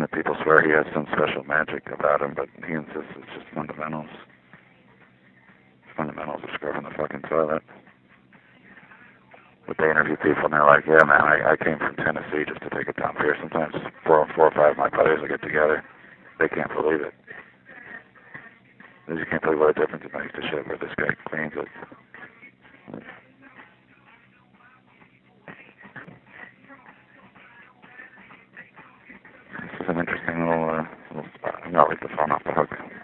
that people swear he has some special magic about him, but he insists it's just fundamentals. Fundamentals of scrubbing the fucking toilet. But they interview people and they're like, yeah man, I came from Tennessee just to take a dump here. Sometimes four or five of my buddies will get together. They can't believe it. They just can't believe what a difference it makes to shit where this guy cleans it.